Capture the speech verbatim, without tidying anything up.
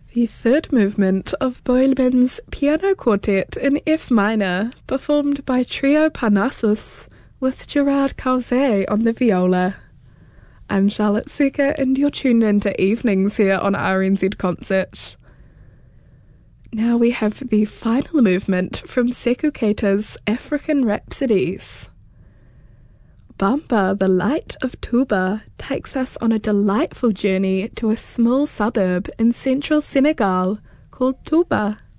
The third movement of Boilben's Piano Quartet in F minor, performed by Trio Parnassus, with Gerard Causé on the viola. I'm Charlotte Secker, and you're tuned into Evenings here on R N Z Concert. Now we have the final movement from Sekou Keita's African Rhapsodies. Bamba, the Light of Touba, takes us on a delightful journey to a small suburb in central Senegal called Touba.